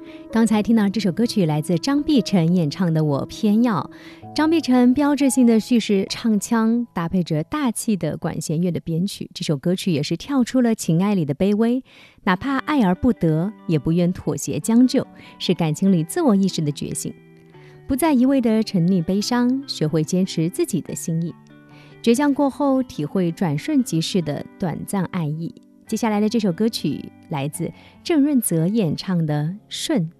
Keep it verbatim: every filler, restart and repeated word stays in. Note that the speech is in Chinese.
刚才听到这首歌曲来自张碧晨演唱的《我偏要》。张碧晨标志性的叙事唱腔搭配着大气的管弦乐的编曲，这首歌曲也是跳出了情爱里的卑微，哪怕爱而不得也不愿妥协将就，是感情里自我意识的觉醒，不再一味的沉溺悲伤，学会坚持自己的心意，倔强过后体会转瞬即逝的短暂爱意。接下来的这首歌曲来自郑润泽演唱的《顺》。